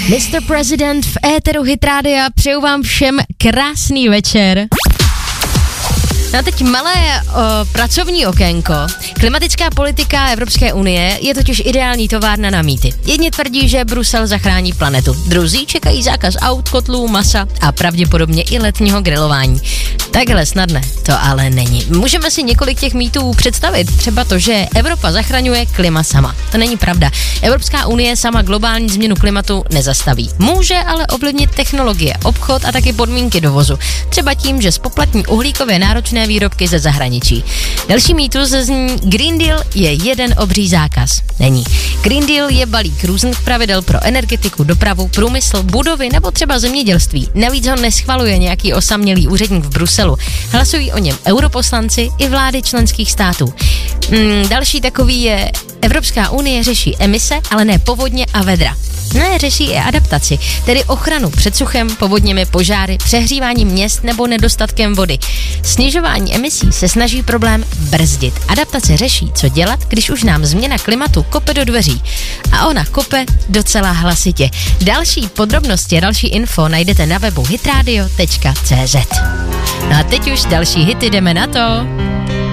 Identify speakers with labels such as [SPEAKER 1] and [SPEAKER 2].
[SPEAKER 1] Mr. President v éteru Hit Rádia, přeju vám všem krásný večer. No a teď malé pracovní okénko. Klimatická politika Evropské unie je totiž ideální továrna na mýty. Jedni tvrdí, že Brusel zachrání planetu. Druzí čekají zákaz aut, kotlů, masa a pravděpodobně i letního grilování. Takhle snadné to ale není. Můžeme si několik těch mýtů představit. Třeba to, že Evropa zachraňuje klima sama. To není pravda. Evropská unie sama globální změnu klimatu nezastaví. Může ale ovlivnit technologie, obchod a taky podmínky dovozu. Třeba tím, že spoplatní uhlíkově náročné výrobky ze zahraničí. Další mýtus zní Green Deal je jeden obří zákaz. Není. Green Deal je balík různých pravidel pro energetiku, dopravu, průmysl, budovy nebo třeba zemědělství. Navíc ho neschvaluje nějaký osamělý úředník v Bruselu. Hlasují o něm europoslanci i vlády členských států. Další takový je Evropská unie řeší emise, ale ne povodně a vedra. Ne, řeší i adaptaci, tedy ochranu před suchem, povodněmi, požáry, přehříváním měst nebo nedostatkem vody. Snižování emisí se snaží problém brzdit. Adaptace řeší, co dělat, když už nám změna klimatu kope do dveří. A ona kope docela hlasitě. Další podrobnosti a další info najdete na webu hitradio.cz. No a teď už další hity, jdeme na to.